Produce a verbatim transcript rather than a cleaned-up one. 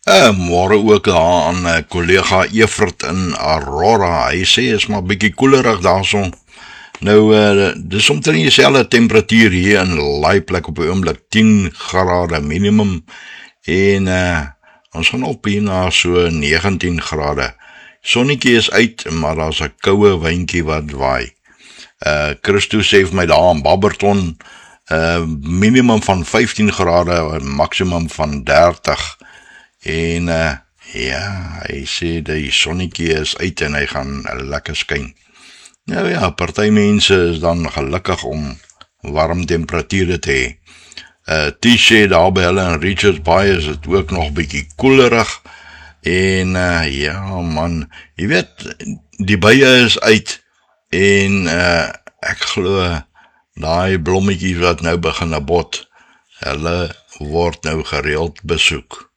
Uh, môre ook daar aan uh, collega Evert in Aurora. Hy sê is maar bietjie koelerig daarson. Nou, uh, dis omtrent dieselfde temperatuur hier in Laaiplek op die oomblik, tien grade minimum, en uh, ons gaan op hier na so negentien grade. Sonnetjie is uit, maar daar's 'n koue windjie wat waai. Uh, Christo sê vir my daar in Barberton, uh, minimum van vyftien grade, en maximum van dertig. En uh, ja, hy sê die sonnetjie is uit en hy gaan lekker skyn. Nou ja, party mense is dan gelukkig om warm temperature te hê. Uh, T-shed daar by hulle in Richards Bay is het ook nog bietjie koelerig. En uh, ja man, jy weet, die bye is uit en uh, ek glo daai blommetjies wat nou begin bot, hulle word nou gereeld besoek.